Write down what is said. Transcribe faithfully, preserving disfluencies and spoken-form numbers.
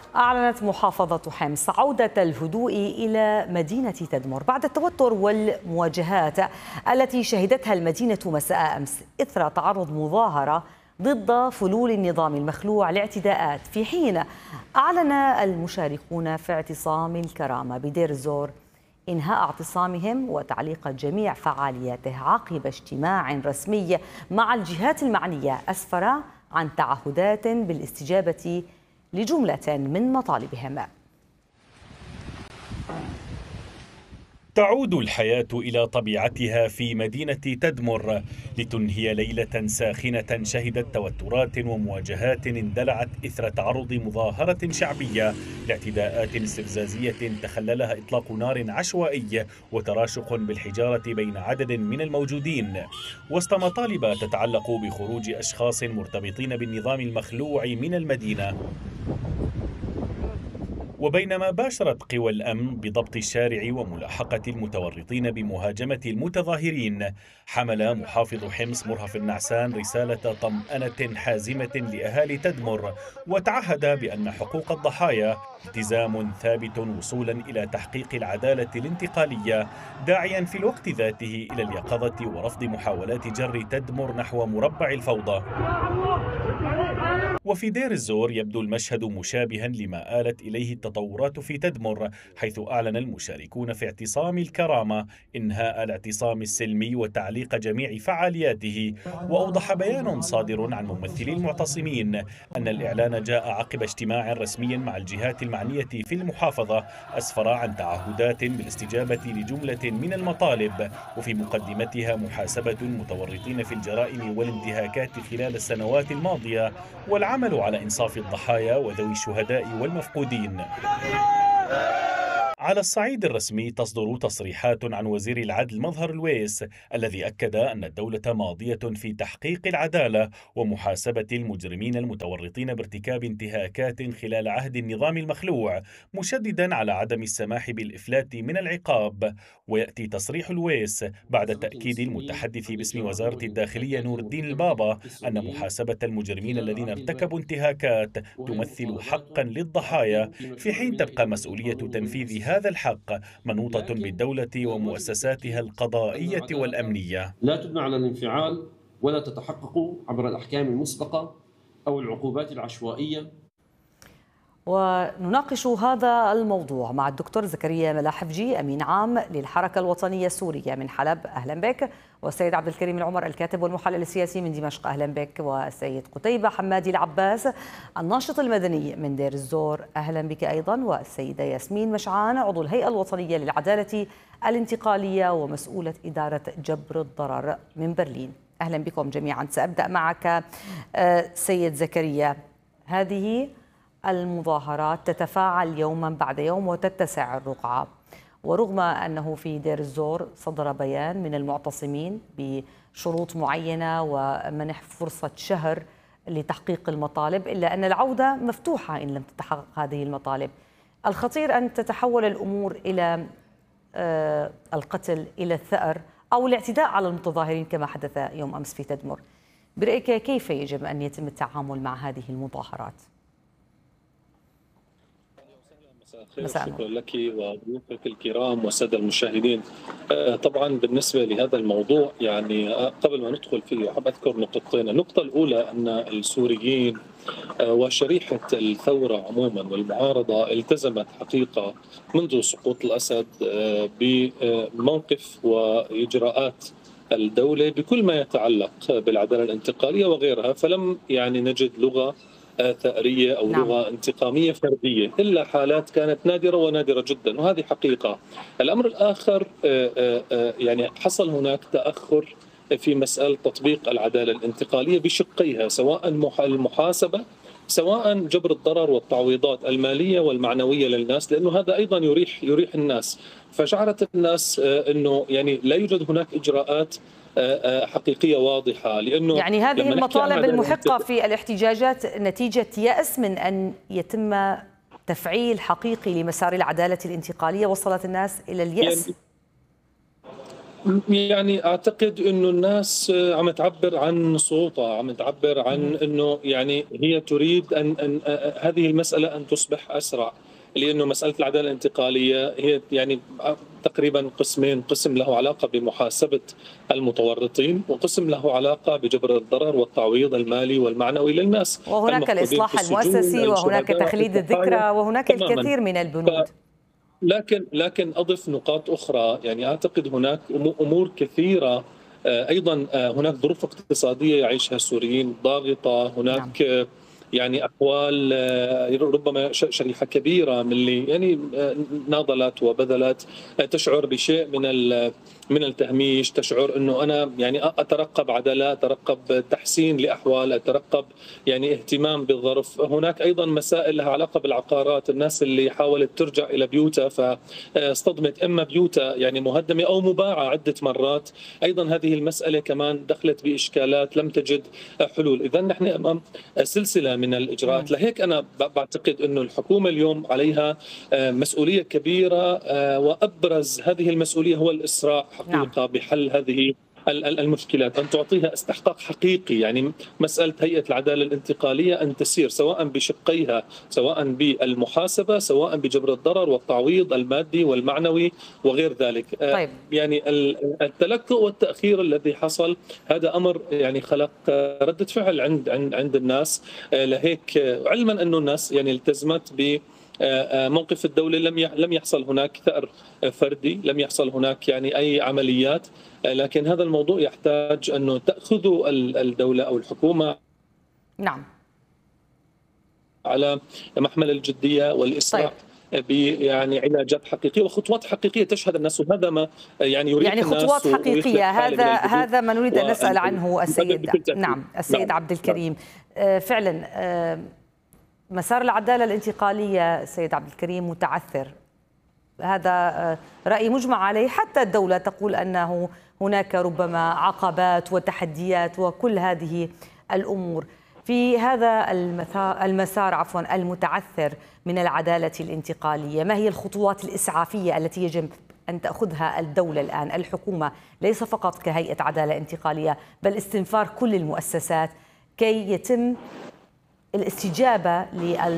أعلنت محافظة حمص عودة الهدوء إلى مدينة تدمر بعد التوتر والمواجهات التي شهدتها المدينة مساء أمس إثر تعرض مظاهرة ضد فلول النظام المخلوع لاعتداءات، في حين أعلن المشاركون في اعتصام الكرامة بدير الزور إنهاء اعتصامهم وتعليق جميع فعالياته عقب اجتماع رسمي مع الجهات المعنية أسفر عن تعهدات بالاستجابة لجملة من مطالبهم. تعود الحياة إلى طبيعتها في مدينة تدمر لتنهي ليلة ساخنة شهدت توترات ومواجهات اندلعت إثر تعرض مظاهرة شعبية لاعتداءات استفزازية تخللها إطلاق نار عشوائي وتراشق بالحجارة بين عدد من الموجودين، وسط مطالب تتعلق بخروج أشخاص مرتبطين بالنظام المخلوع من المدينة. وبينما باشرت قوى الأمن بضبط الشارع وملاحقة المتورطين بمهاجمة المتظاهرين، حمل محافظ حمص مرهف النعسان رسالة طمأنة حازمة لأهالي تدمر، وتعهد بأن حقوق الضحايا التزام ثابت وصولا إلى تحقيق العدالة الانتقالية، داعيا في الوقت ذاته إلى اليقظة ورفض محاولات جر تدمر نحو مربع الفوضى. وفي دير الزور يبدو المشهد مشابها لما آلت إليه التطورات في تدمر، حيث أعلن المشاركون في اعتصام الكرامة إنهاء الاعتصام السلمي وتعليق جميع فعالياته. وأوضح بيان صادر عن ممثلي المعتصمين أن الإعلان جاء عقب اجتماع رسمي مع الجهات المعنية في المحافظة أسفر عن تعهدات بالاستجابة لجملة من المطالب، وفي مقدمتها محاسبة المتورطين في الجرائم والانتهاكات خلال السنوات الماضية والعمل على إنصاف الضحايا وذوي الشهداء والمفقودين. على الصعيد الرسمي تصدر تصريحات عن وزير العدل مظهر الويس الذي أكد أن الدولة ماضية في تحقيق العدالة ومحاسبة المجرمين المتورطين بارتكاب انتهاكات خلال عهد النظام المخلوع، مشددا على عدم السماح بالإفلات من العقاب. ويأتي تصريح الويس بعد تأكيد المتحدث باسم وزارة الداخلية نور الدين البابا أن محاسبة المجرمين الذين ارتكبوا انتهاكات تمثل حقا للضحايا، في حين تبقى مسؤولية تنفيذ هذا الحق منوطة بالدولة ومؤسساتها القضائية والأمنية. لا تبنى على الانفعال ولا تتحقق عبر الأحكام المسبقة أو العقوبات العشوائية. ونناقش هذا الموضوع مع الدكتور زكريا ملاحفجي أمين عام للحركة الوطنية السورية من حلب، أهلا بك، والسيد عبد الكريم العمر الكاتب والمحلل السياسي من دمشق، أهلا بك، والسيد قتيبة حمادي العباس الناشط المدني من دير الزور، أهلا بك أيضا، والسيدة ياسمين مشعان عضو الهيئة الوطنية للعدالة الانتقالية ومسؤولة إدارة جبر الضرر من برلين، أهلا بكم جميعا. سأبدأ معك سيد زكريا، هذه المظاهرات تتفاعل يوما بعد يوم وتتسع الرقعة، ورغم أنه في دير الزور صدر بيان من المعتصمين بشروط معينة ومنح فرصة شهر لتحقيق المطالب، إلا أن العودة مفتوحة إن لم تتحقق هذه المطالب. الخطير أن تتحول الأمور إلى القتل، إلى الثأر أو الاعتداء على المتظاهرين كما حدث يوم أمس في تدمر. برأيك كيف يجب أن يتم التعامل مع هذه المظاهرات؟ شكرا لك وضيوفك الكرام والساده المشاهدين. طبعا بالنسبه لهذا الموضوع يعني قبل ما ندخل فيه احب اذكر نقطتين. النقطه الاولى ان السوريين وشريحه الثوره عموما والمعارضه التزمت حقيقه منذ سقوط الاسد بموقف واجراءات الدوله بكل ما يتعلق بالعداله الانتقاليه وغيرها، فلم يعني نجد لغه ثأرية أو نعم. لغة انتقامية فردية، إلا حالات كانت نادرة ونادرة جدا، وهذه حقيقة. الأمر الآخر يعني حصل هناك تأخر في مسألة تطبيق العدالة الانتقالية بشقيها، سواء المحاسبة سواء جبر الضرر والتعويضات المالية والمعنوية للناس، لأنه هذا أيضا يريح يريح الناس. فشعرت الناس أنه يعني لا يوجد هناك إجراءات حقيقية واضحة، لأنه يعني هذه المطالب المحقة في الاحتجاجات نتيجة يأس من أن يتم تفعيل حقيقي لمسار العدالة الانتقالية وصلت الناس إلى اليأس؟ يعني يعني اعتقد انه الناس عم تعبر عن صوتها، عم تعبر عن انه يعني هي تريد ان, أن هذه المساله ان تصبح اسرع، لانه مساله العداله الانتقاليه هي يعني تقريبا قسمين، قسم له علاقه بمحاسبه المتورطين وقسم له علاقه بجبر الضرر والتعويض المالي والمعنوي للناس، وهناك الإصلاح المؤسسي وهناك تخليد الذكرى وهناك الكثير من البنود. لكن لكن اضف نقاط اخرى، يعني اعتقد هناك امور كثيره ايضا، هناك ظروف اقتصاديه يعيشها السوريين ضاغطه، هناك نعم. يعني احوال ربما شريحه كبيره من اللي يعني ناضلت وبذلت تشعر بشيء من من التهميش، تشعر انه انا يعني اترقب عداله، اترقب تحسين لاحوال، اترقب يعني اهتمام بالظرف. هناك ايضا مسائل لها علاقه بالعقارات، الناس اللي حاولت ترجع الى بيوتها فاصطدمت اما بيوتها يعني مهدمه او مباعه عده مرات، ايضا هذه المساله كمان دخلت باشكالات لم تجد حلول. اذا نحن امام سلسله من الاجراءات، لهيك انا بعتقد انه الحكومه اليوم عليها مسؤوليه كبيره، وابرز هذه المسؤوليه هو الاسراع حقيقه نعم. بحل هذه المشكلات، أن تعطيها استحقاق حقيقي. يعني مسألة هيئة العدالة الانتقالية أن تسير سواء بشقيها، سواء بالمحاسبة، سواء بجبر الضرر والتعويض المادي والمعنوي وغير ذلك. طيب. يعني التلكؤ والتأخير الذي حصل هذا أمر يعني خلق ردة فعل عند عند عند الناس، لهيك علما أنه الناس يعني التزمت ب موقف الدولة، لم لم يحصل هناك ثأر فردي، لم يحصل هناك يعني أي عمليات، لكن هذا الموضوع يحتاج أنه تأخذ الدولة أو الحكومة نعم على محمل الجدية والإسراع. طيب. يعني علاجات حقيقيه وخطوات حقيقيه تشهد الناس، وهذا ما يعني يريد يعني خطوات الناس حقيقيه. هذا هذا ما نريد ان نسال عنه السيد نعم السيد نعم. عبد الكريم. نعم. فعلا مسار العداله الانتقاليه سيد عبد الكريم متعثر، هذا راي مجمع عليه، حتى الدوله تقول انه هناك ربما عقبات وتحديات وكل هذه الامور في هذا المسار عفوا المتعثر من العدالة الانتقالية. ما هي الخطوات الإسعافية التي يجب أن تأخذها الدولة الآن، الحكومة، ليس فقط كهيئة عدالة انتقالية بل استنفار كل المؤسسات كي يتم الاستجابة لل